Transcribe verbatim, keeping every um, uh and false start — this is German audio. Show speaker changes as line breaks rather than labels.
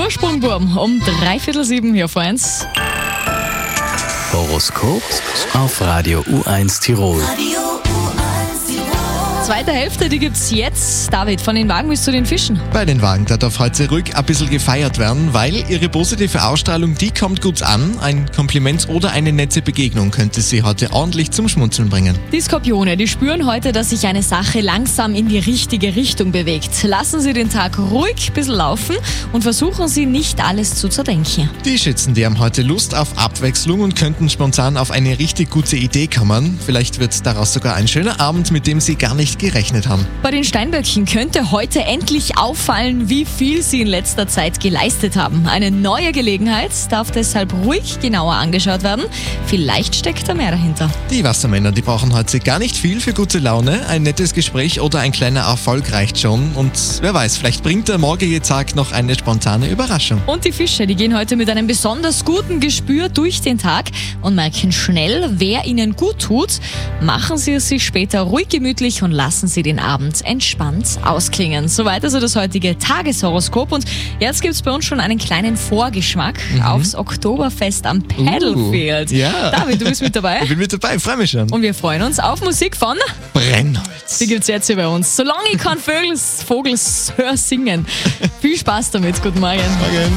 Ursprungburm um dreiviertel sieben hier vor eins.
Horoskop auf Radio U eins Tirol.
Zweite Hälfte, die gibt's jetzt. David, von den Wagen bis zu den Fischen.
Bei den Wagen, da darf heute ruhig ein bisschen gefeiert werden, weil ihre positive Ausstrahlung, die kommt gut an. Ein Kompliment oder eine nette Begegnung könnte sie heute ordentlich zum Schmunzeln bringen.
Die Skorpione, die spüren heute, dass sich eine Sache langsam in die richtige Richtung bewegt. Lassen Sie den Tag ruhig ein bisschen laufen und versuchen Sie nicht alles zu zerdenken.
Die Schützen, die haben heute Lust auf Abwechslung und könnten spontan auf eine richtig gute Idee kommen. Vielleicht wird daraus sogar ein schöner Abend, mit dem sie gar nicht gerechnet haben.
Bei den Steinböckchen könnte heute endlich auffallen, wie viel sie in letzter Zeit geleistet haben. Eine neue Gelegenheit darf deshalb ruhig genauer angeschaut werden. Vielleicht steckt da mehr dahinter.
Die Wassermänner, die brauchen heute gar nicht viel für gute Laune. Ein nettes Gespräch oder ein kleiner Erfolg reicht schon. Und wer weiß, vielleicht bringt der morgige Tag noch eine spontane Überraschung.
Und die Fische, die gehen heute mit einem besonders guten Gespür durch den Tag und merken schnell, wer ihnen gut tut. Machen Sie es sich später ruhig gemütlich und lassen Sie den Abend entspannt ausklingen. Soweit also das heutige Tageshoroskop. Und jetzt gibt es bei uns schon einen kleinen Vorgeschmack mhm. aufs Oktoberfest am Paddlefield.
Uh, ja.
David, du bist mit dabei?
Ich bin mit dabei, freue mich schon.
Und wir freuen uns auf Musik von
Brennholz.
Die gibt es jetzt hier bei uns. Solange ich kann Vogels, Vogels hör singen. Viel Spaß damit. Guten Morgen.
Morgen.